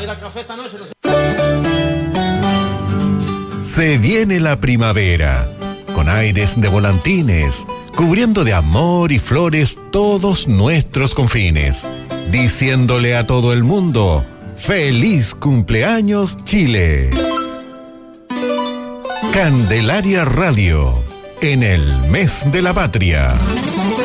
a ir al café esta noche, no sé. Se viene la primavera, con aires de volantines, cubriendo de amor y flores todos nuestros confines, diciéndole a todo el mundo, ¡feliz cumpleaños Chile! Candelaria Radio, en el mes de la patria.